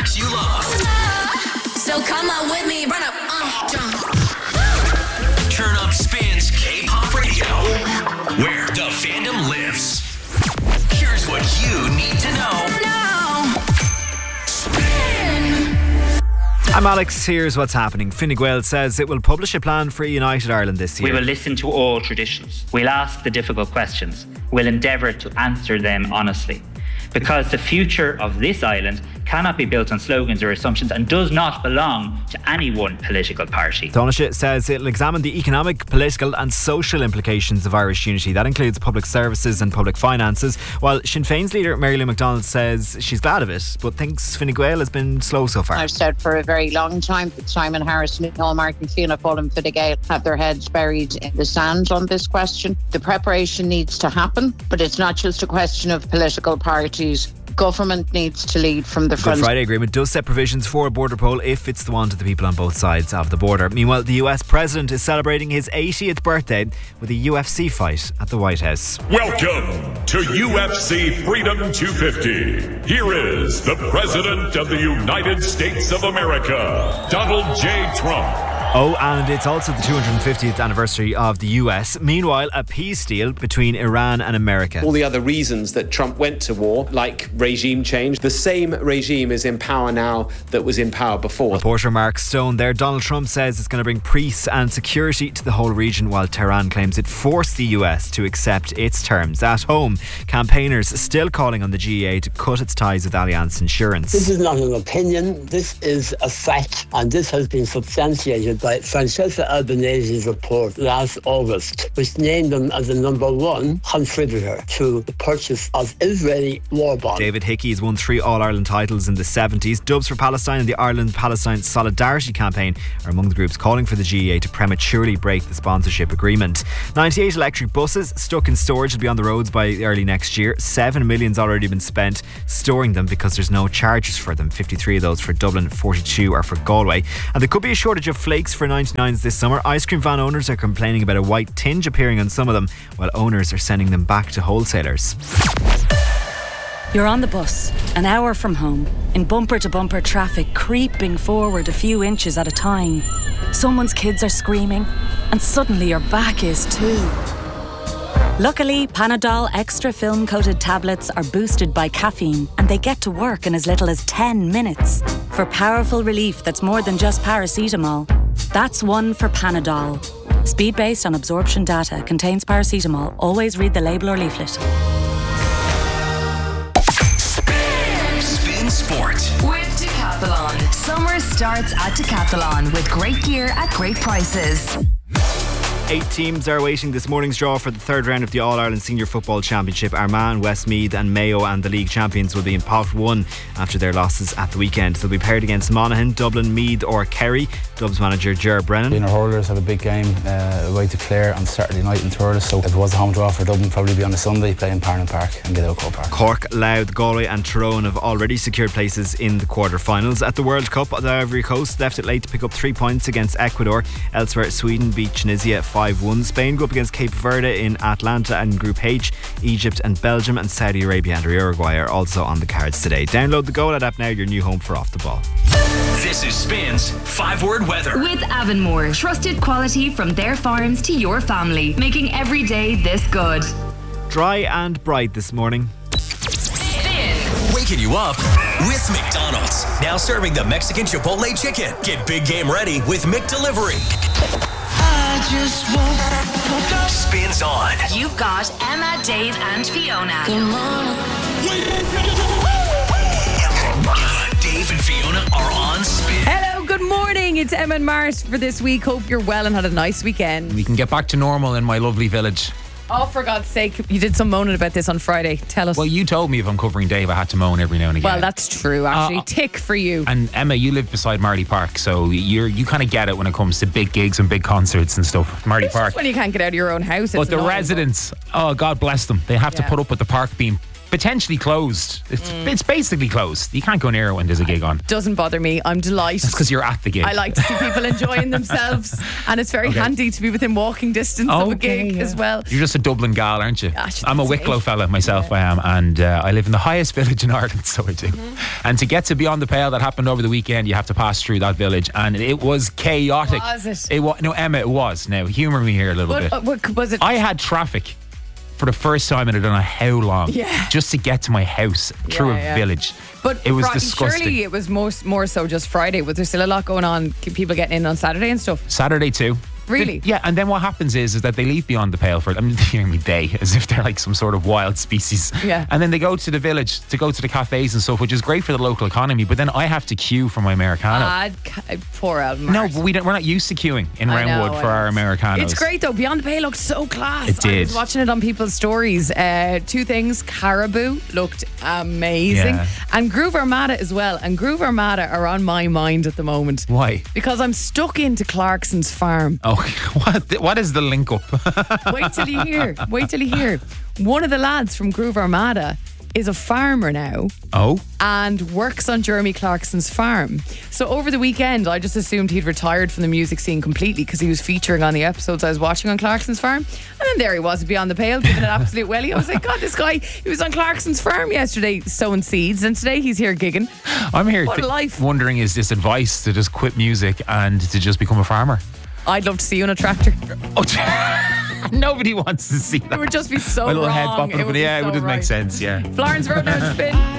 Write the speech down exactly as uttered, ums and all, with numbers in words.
tracks you love. So come on with me, run up, uh, jump. Turn up Spins K-pop radio, where the fandom lives. Here's what you need to know. Now. Spin. I'm Alex, here's what's happening. Fine Gael says it will publish a plan for a united Ireland this year. We will listen to all traditions. We'll ask the difficult questions. We'll endeavour to answer them honestly. Because the future of this island cannot be built on slogans or assumptions and does not belong to any one political party. Taoiseach says it'll examine the economic, political and social implications of Irish unity. That includes public services and public finances, while Sinn Féin's leader Mary Lou McDonald says she's glad of it, but thinks Fine Gael has been slow so far. I've said for a very long time that Simon Harrison, Noel Martin, Fianna Fáil and Fine Gael have their heads buried in the sand on this question. The preparation needs to happen, but it's not just a question of political parties. Government needs to lead from the front. The Friday Agreement does set provisions for a border poll if it's the want of the people on both sides of the border. Meanwhile, the U S President is celebrating his eightieth birthday with a U F C fight at the White House. Welcome to U F C Freedom two fifty. Here is the President of the United States of America, Donald J. Trump. Oh, and it's also the two hundred fiftieth anniversary of the U S. Meanwhile, a peace deal between Iran and America. All the other reasons that Trump went to war, like regime change, the same regime is in power now that was in power before. Reporter Mark Stone there. Donald Trump says it's going to bring peace and security to the whole region, while Tehran claims it forced the U S to accept its terms. At home, campaigners still calling on the G E A to cut its ties with Allianz Insurance. This is not an opinion, this is a fact, and this has been substantiated by Francesca Albanese's report last August, which named them as the number one contributor to the purchase of Israeli war bonds. David Hickey has won three All-Ireland titles in the seventies. Dubs for Palestine and the Ireland-Palestine Solidarity Campaign are among the groups calling for the G E A to prematurely break the sponsorship agreement. ninety-eight electric buses stuck in storage will be on the roads by early next year. Seven million's already been spent storing them because there's no charges for them. fifty-three of those for Dublin, forty-two are for Galway. And there could be a shortage of flakes for ninety-nines this summer. Ice cream van owners are complaining about a white tinge appearing on some of them, while owners are sending them back to wholesalers. You're on the bus, an hour from home, in bumper-to-bumper traffic creeping forward a few inches at a time. Someone's kids are screaming, and suddenly your back is too. Luckily, Panadol Extra film-coated tablets are boosted by caffeine, and they get to work in as little as ten minutes. For powerful relief that's more than just paracetamol. That's one for Panadol. Speed based on absorption data, contains paracetamol. Always read the label or leaflet. Spin, Spin Sport With Decathlon. Summer starts at Decathlon with great gear at great prices. Eight teams are awaiting this morning's draw for the third round of the All-Ireland Senior Football Championship. Armagh, Westmeath and Mayo and the league champions will be in pot one after their losses at the weekend. They'll be paired against Monaghan, Dublin, Meath or Kerry. Dubs manager Ger Brennan. Inner hurlers have a big game uh, away to Clare on Saturday night in Thurles, so if it was a home draw for Dublin, probably be on a Sunday playing Parnell Park and Gidalco Park. Cork, Louth, Galway and Tyrone have already secured places in the quarter-finals. At the World Cup, the Ivory Coast left it late to pick up three points against Ecuador. Elsewhere, Sweden beat Tunisia five one. Spain go up against Cape Verde in Atlanta, and in Group H, Egypt and Belgium and Saudi Arabia and Uruguay are also on the cards today. Download the Go Lad app now, your new home for Off the Ball. This is Spins five-word weather with Avonmore. Trusted quality from their farms to your family, making every day this good. Dry and bright this morning. Spin. Waking you up with McDonald's. Now serving the Mexican Chipotle chicken. Get big game ready with McDelivery. I just want Spins on. You've got Emma, Dave and Fiona. Come on. Dave and Fiona are on Spin. Hello, good morning. It's Emma and Mars for this week. Hope you're well and had a nice weekend. We can get back to normal in my lovely village. Oh, for God's sake, you did some moaning about this on Friday. Tell us. Well, you told me if I'm covering Dave, I had to moan every now and again. Well, that's true, actually. Uh, Tick for you. And Emma, you live beside Marley Park, so you're you kind of get it when it comes to big gigs and big concerts and stuff. Marley it's Park. Just when you can't get out of your own house. But the annoying. residents, oh, God bless them. They have Yeah. to put up with the park being potentially closed. It's, mm. it's basically closed. You can't go near it when there's a gig on. Doesn't bother me. I'm delighted. That's because you're at the gig. I like to see people enjoying themselves, and it's very okay. handy to be within walking distance okay, of a gig yeah. as well. You're just a Dublin gal, aren't you? Gosh, I'm a Wicklow me. fella myself, yeah. I am, and uh, I live in the highest village in Ireland, so I do. Mm-hmm. And to get to Beyond the Pale that happened over the weekend, you have to pass through that village, and it was chaotic. Was it? It was. No, Emma, it was. Now, humour me here a little what, bit. Uh, what was it? I had traffic for the first time in I don't know how long, yeah. just to get to my house through yeah, a yeah. village. But it was fr- disgusting. Surely it was most, more so just Friday. Was there still a lot going on? People getting in on Saturday and stuff? Saturday too. Really? Yeah, and then what happens is is that they leave Beyond the Pale for, I mean, hearing me they, as if they're like some sort of wild species. Yeah. And then they go to the village to go to the cafes and stuff, which is great for the local economy. But then I have to queue for my Americano. Ah, poor old Mart. No, but we don't, we're not used to queuing in I Roundwood know, for our Americanos. It's great though. Beyond the Pale looked so class. It did. I was watching it on people's stories. Uh, two things. Caribou looked amazing. Yeah. And Groove Armada as well. And Groove Armada are on my mind at the moment. Why? Because I'm stuck into Clarkson's farm. Oh, what? What is the link up? Wait till you hear. Wait till you hear. One of the lads from Groove Armada is a farmer now. Oh. And works on Jeremy Clarkson's farm. So over the weekend, I just assumed he'd retired from the music scene completely because he was featuring on the episodes I was watching on Clarkson's farm. And then there he was Beyond the Pale, giving an absolute welly. I was like, God, this guy, he was on Clarkson's farm yesterday sowing seeds, and today he's here gigging. I'm here what th- a life. wondering, is this advice to just quit music and to just become a farmer? I'd love to see you in a tractor. Oh, nobody wants to see that. It would just be so My little wrong. head bopping it up, would yeah, so it would right. make sense, yeah. Florence Road Spin.